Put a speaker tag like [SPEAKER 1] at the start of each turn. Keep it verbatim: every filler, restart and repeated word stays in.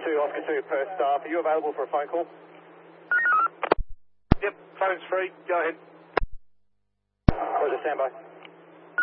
[SPEAKER 1] two, Oscar two, per staff. Are you available for a phone call?
[SPEAKER 2] Yep, phone's free. Go ahead.
[SPEAKER 1] Roger, standby.